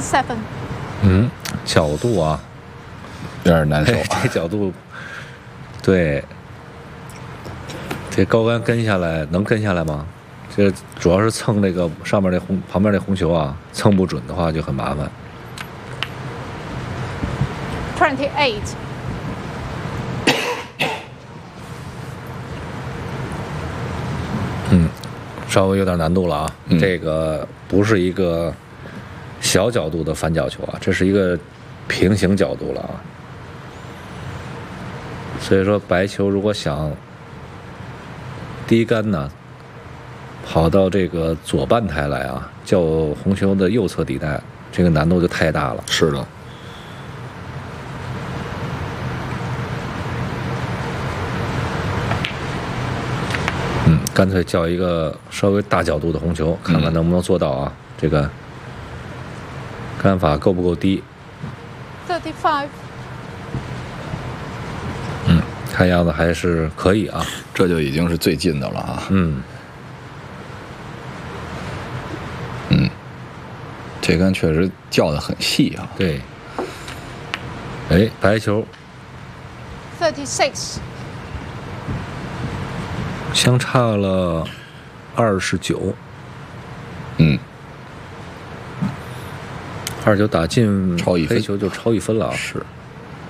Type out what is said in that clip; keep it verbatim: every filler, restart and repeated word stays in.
seven。 嗯，角度啊， 有点难受、啊哎。这角度，对，这高杆跟下来能跟下来吗？这主要是蹭这个上面这红旁边这红球啊，蹭不准的话就很麻烦。 twenty-eight。 嗯，稍微有点难度了啊。 嗯、 这个不是一个小角度的反角球啊，这是一个平行角度了啊。所以说白球如果想低杆呢，跑到这个左半台来啊，较红球的右侧地带，这个难度就太大了。 是的。 嗯，干脆叫一个稍微大角度的红球，看看能不能做到啊。嗯、这个杆法够不够低 ？thirty-five。 嗯，看样子还是可以啊。 这就已经是最近的了啊。 嗯。 嗯，这杆确实叫得很细啊。 对。哎，白球。 thirty-six。 相差了二十九。 嗯。 二十九打进， 超一分， 黑球就超一分了啊。 是。